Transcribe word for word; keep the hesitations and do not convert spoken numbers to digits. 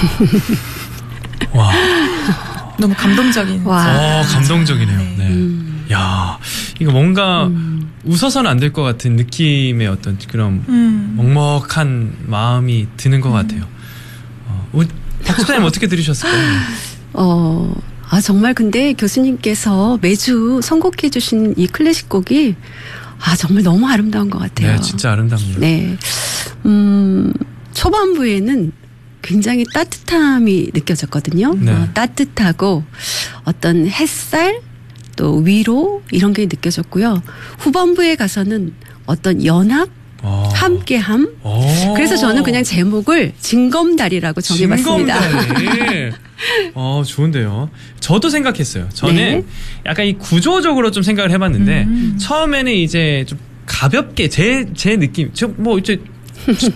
와. 너무 감동적인. 와. 어, 감동적이네요. 네. 네. 음. 야, 이거 뭔가 음. 웃어서는 안 될 것 같은 느낌의 어떤 그런 음. 먹먹한 마음이 드는 것 음. 같아요. 어, 박 집사님 어떻게 들으셨을까요? 어, 아, 정말 근데 교수님께서 매주 선곡해 주신 이 클래식 곡이 아, 정말 너무 아름다운 것 같아요. 네, 진짜 아름답네요. 네. 음, 초반부에는 굉장히 따뜻함이 느껴졌거든요. 네. 어, 따뜻하고 어떤 햇살 또 위로 이런 게 느껴졌고요. 후반부에 가서는 어떤 연합, 어. 함께함. 오. 그래서 저는 그냥 제목을 징검다리라고 정해봤습니다. 징검다리. 어, 좋은데요. 저도 생각했어요. 저는 네. 약간 이 구조적으로 좀 생각을 해봤는데 음. 처음에는 이제 좀 가볍게 제 제 느낌, 저 뭐 이제